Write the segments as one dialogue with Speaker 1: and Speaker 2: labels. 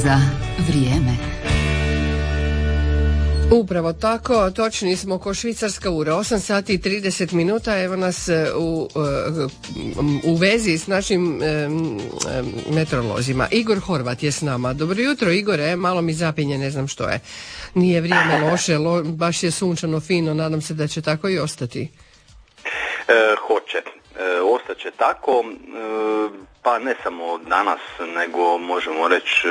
Speaker 1: Za vrijeme.
Speaker 2: Upravo tako, točni smo ko švicarska ura, 8 sati i 30 minuta, evo nas u vezi s našim meteorolozima. Igor Horvat je s nama. Dobro jutro, Igore, malo mi zapinje, ne znam što je. Nije vrijeme loše, baš je sunčano, fino, nadam se da će tako i ostati.
Speaker 3: Hoće. Ostaće tako, pa ne samo danas, nego možemo reći,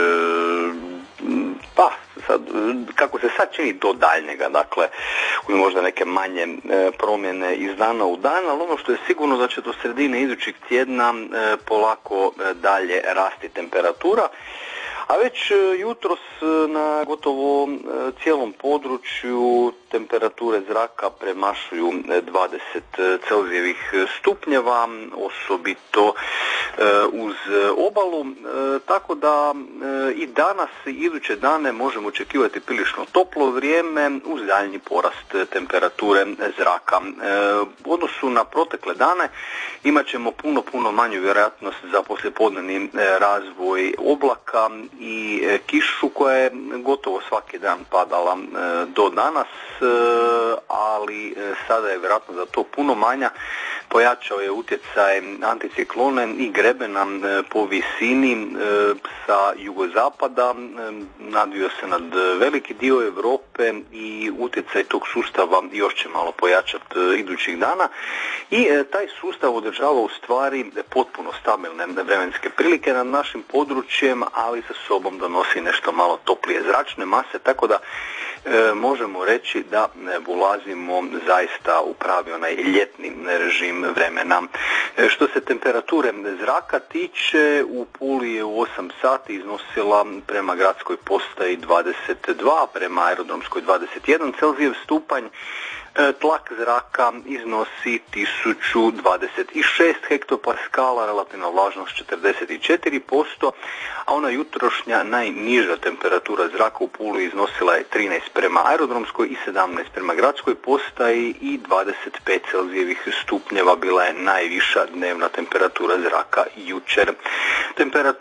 Speaker 3: pa sad, kako se sad čini do daljnjega, dakle možda neke manje promjene iz dana u dan, ali ono što je sigurno da će do sredine idućeg tjedna polako dalje rasti temperatura. A već jutros na gotovo cijelom području temperature zraka premašuju 20 Celzijevih stupnjeva, osobito uz obalu, tako da i danas i iduće dane možemo očekivati prilično toplo vrijeme uz daljnji porast temperature zraka. U odnosu na protekle dane imat ćemo puno manju vjerojatnost za poslijepodnevni razvoj oblaka i kišu koja je gotovo svaki dan padala do danas, ali sada je vjerojatno za to puno manja. Pojačao je utjecaj anticiklona i grebena po visini sa jugozapada, nadvio se nad veliki dio Europe i utjecaj tog sustava još će malo pojačati idućih dana i taj sustav održava u stvari potpuno stabilne vremenske prilike nad našim područjem, ali sa sobom donosi nešto malo toplije zračne mase, tako da možemo reći da ulazimo zaista u pravi onaj ljetni režim vremena. Što se temperature zraka tiče, u Puli je u 8 sati iznosila prema gradskoj postaji 22, prema aerodromskoj 21 Celzijev stupanj. Tlak zraka iznosi 1026 hektopaskala, relativna vlažnost 44%, a ona jutrošnja najniža temperatura zraka u Puli iznosila je 13 prema aerodromskoj i 17 prema gradskoj postaji i 25 Celzijevih stupnjeva bila je najviša dnevna temperatura zraka jučer. Temperatura